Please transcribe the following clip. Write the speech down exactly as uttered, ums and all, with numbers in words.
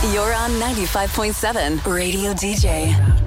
You're on ninety-five point seven Radio D J.